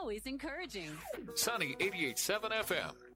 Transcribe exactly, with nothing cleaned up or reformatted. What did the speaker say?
always encouraging. Sunny eighty-eight point seven F M.